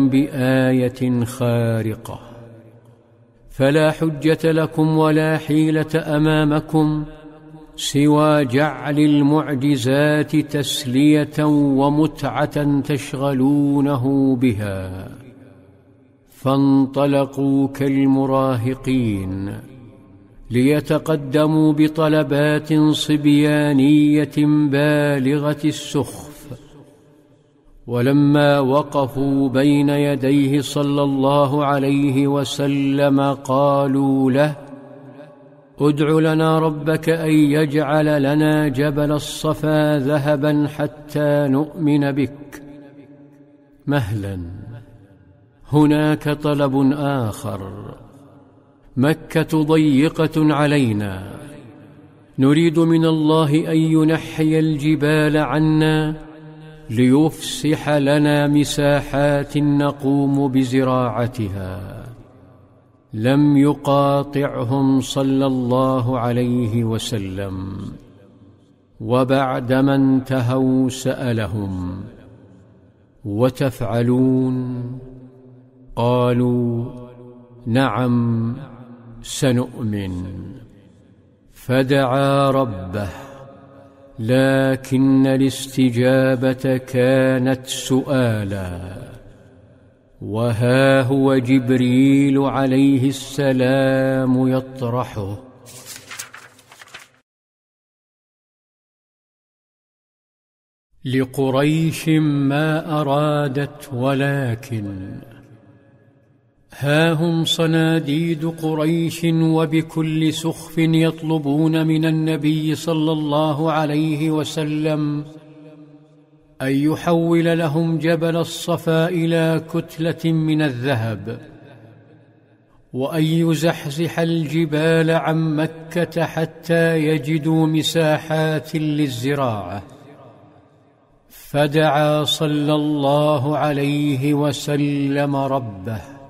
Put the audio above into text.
بآية خارقة، فلا حجة لكم ولا حيلة أمامكم سوى جعل المعجزات تسلية ومتعة تشغلونه بها. فانطلقوا كالمراهقين ليتقدموا بطلبات صبيانية بالغة السخف، ولما وقفوا بين يديه صلى الله عليه وسلم قالوا له: ادع لنا ربك أن يجعل لنا جبل الصفا ذهبا حتى نؤمن بك. مهلا، هناك طلب آخر. مكة ضيقة علينا، نريد من الله أن ينحي الجبال عنا ليفسح لنا مساحات نقوم بزراعتها. لم يقاطعهم صلى الله عليه وسلم، وبعدما انتهوا سألهم: وتفعلون؟ قالوا: نعم، سنؤمن. فدعا ربه، لكن الاستجابة كانت سؤالا. وها هو جبريل عليه السلام يطرحه: لقريش ما أرادت ولكن ها هم صناديد قريش وبكل سخف يطلبون من النبي صلى الله عليه وسلم أن يحول لهم جبل الصفا إلى كتلة من الذهب، وأن يزحزح الجبال عن مكة حتى يجدوا مساحات للزراعة. فدعا صلى الله عليه وسلم ربه،